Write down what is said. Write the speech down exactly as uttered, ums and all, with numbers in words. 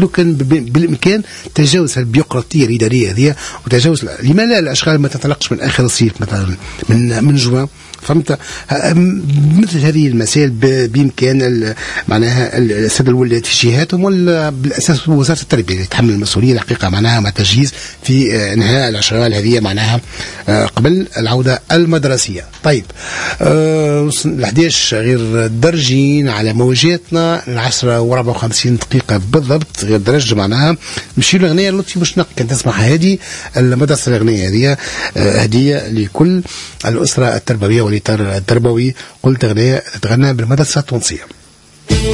لو كان بالامكان تجاوز البيروقراطيه الاداريه هذه وتجاوز لما لا الاشغال ما تتلقش من اخر الصيف مثلا من من جوان فهمت. مثل هذه المسائل بامكان معناها الساده الولاة في جهاتهم ولا بالاساس وزاره التربيه اللي تحمل المسؤوليه الحقيقه معناها مع تجهيز في انهاء الاشغال هذه معناها قبل العوده المدرسيه. طيب أه الحداش غير درجين على موجاتنا العشرة وربع وخمسين دقيقه بالضبط غير درج معناها نمشي للاغنيه لطفي باش نق كان تسمع هذه المدرسه الاغنيه هذه هديه لكل الاسره التربويه والاطار التربوي. قلت اغنيه تغنى بالمدرسه التونسيه.